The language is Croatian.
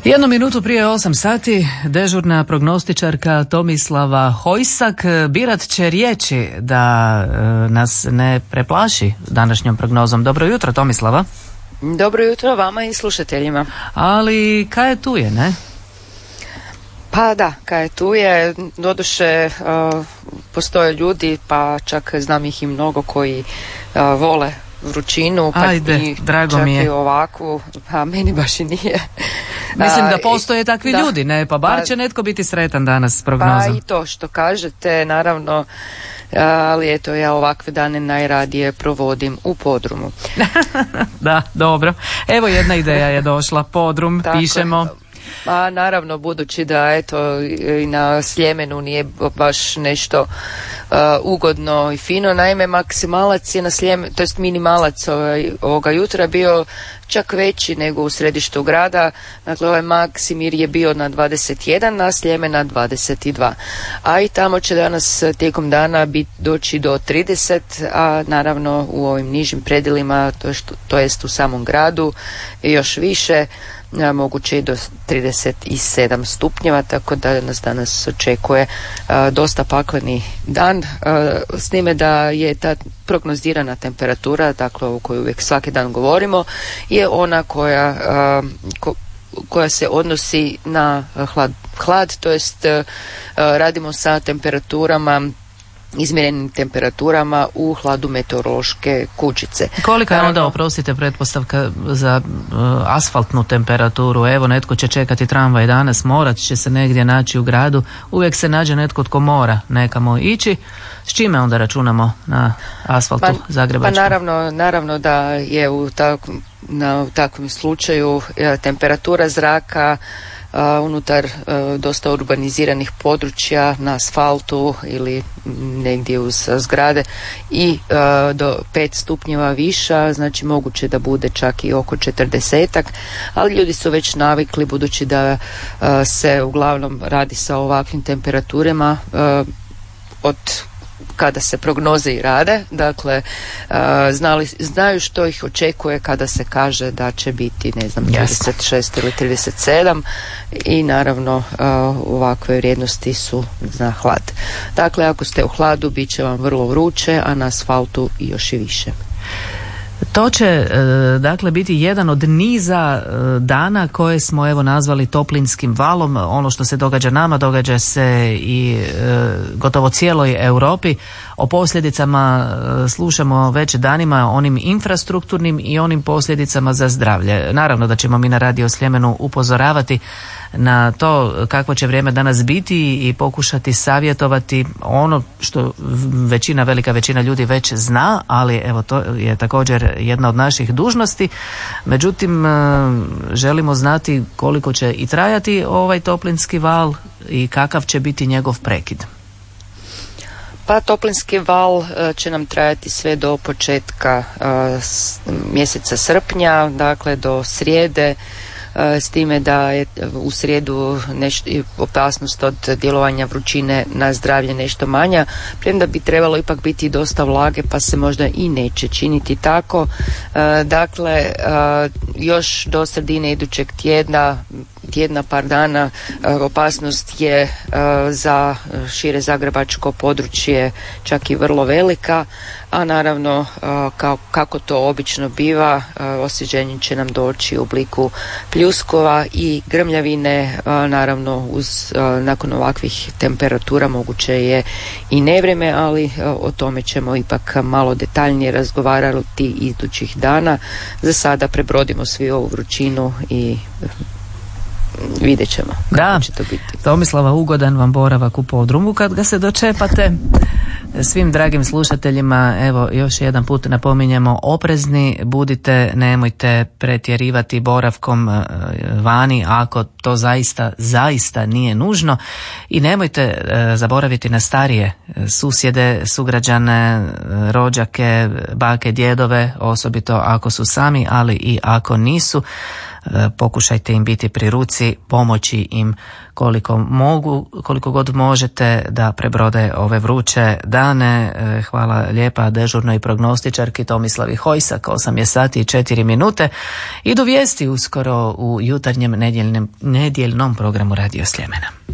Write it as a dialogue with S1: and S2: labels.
S1: 1 minutu prije 8 sati dežurna prognostičarka Tomislava Hojsak birat će riječi da nas ne preplaši današnjom prognozom. Dobro jutro, Tomislava.
S2: Dobro jutro vama i slušateljima.
S1: Ali kaj je tu je, ne?
S2: Pa da, kaj je tu je. Doduše postoje ljudi, pa čak znam ih i mnogo koji vole vrućinu, pa i
S1: drago
S2: čak
S1: mi je.
S2: I ovakvu, a meni baš i nije.
S1: Mislim da postoje takvi ljudi, ne? Pa bar će netko biti sretan danas s prognozom.
S2: Pa i to što kažete, naravno, ali eto, ja ovakve dane najradije provodim u podrumu.
S1: Da, dobro. Evo jedna ideja je došla, podrum, tako, pišemo.
S2: Pa naravno, budući da eto i na Sljemenu nije baš nešto ugodno i fino, naime maksimalac je na Sljemenu, to jest minimalac ovoga jutra bio čak veći nego u središtu grada, dakle ovaj Maksimir je bio na 21, na Sljemena 22, a i tamo će danas tijekom dana doći do 30, a naravno u ovim nižim predjelima, to jest u samom gradu još više, moguće i do 37 stupnjeva, tako da nas danas očekuje dosta pakleni dan, s time da je ta prognozirana temperatura, dakle o kojoj uvijek svaki dan govorimo, je ona koja se odnosi na hlad, to jest radimo sa temperaturama, izmjerenim temperaturama u hladu meteorološke kućice.
S1: Kolika je onda, oprostite, pretpostavka za asfaltnu temperaturu? Evo, netko će čekati tramvaj danas, morat će se negdje naći u gradu, uvijek se nađe netko tko mora nekamo ići. S čime onda računamo na asfaltu zagrebačkom?
S2: Pa naravno da je u takvom slučaju temperatura zraka unutar dosta urbaniziranih područja na asfaltu ili negdje uz zgrade i do 5 stupnjeva viša, znači moguće da bude čak i oko 40-ak, ali ljudi su već navikli, budući da se uglavnom radi sa ovakvim temperaturama od kada se prognoze i rade, dakle znaju što ih očekuje kada se kaže da će biti, ne znam, 36 ili 37 i naravno ovakve vrijednosti su za hlad. Dakle, ako ste u hladu, bit će vam vrlo vruće, a na asfaltu još i više.
S1: To će dakle biti jedan od niza dana koje smo evo nazvali toplinskim valom. Ono što se događa nama događa se i gotovo cijeloj Europi. O posljedicama slušamo već danima, onim infrastrukturnim i onim posljedicama za zdravlje. Naravno da ćemo mi na Radio Sljemenu upozoravati na to kakvo će vrijeme danas biti i pokušati savjetovati ono što velika većina ljudi već zna, ali evo to je također jedna od naših dužnosti. Međutim, želimo znati koliko će i trajati ovaj toplinski val i kakav će biti njegov prekid.
S2: Pa toplinski val će nam trajati sve do početka mjeseca srpnja, dakle do srijede, s time da je u srijedu opasnost od djelovanja vrućine na zdravlje nešto manja, premda bi trebalo ipak biti dosta vlage, pa se možda i neće činiti tako. Dakle, još do sredine idućeg tjedna, par dana, opasnost je za šire zagrebačko područje čak i vrlo velika, a naravno kako to obično biva, osvježenje će nam doći u obliku pljuskova i grmljavine, naravno nakon ovakvih temperatura moguće je i nevrijeme, ali o tome ćemo ipak malo detaljnije razgovarati idućih dana. Za sada prebrodimo svi ovu vrućinu i vidjet ćemo kako će to biti.
S1: Tomislava, ugodan vam boravak u podrumu kad ga se dočepate. Svim dragim slušateljima, evo još jedan put napominjemo, oprezni budite, nemojte pretjerivati boravkom vani ako to zaista nije nužno, i nemojte zaboraviti na starije susjede, sugrađane, rođake, bake, djedove, osobito ako su sami, ali i ako nisu. pokušajte im biti pri ruci, pomoći im koliko god možete da prebrode ove vruće dane. Hvala lijepa dežurnoj prognostičarki Tomislavi Hojsak. 8 je sati i 4 minute. Idu vijesti uskoro u jutarnjem nedjeljnom programu Radio Sljemena.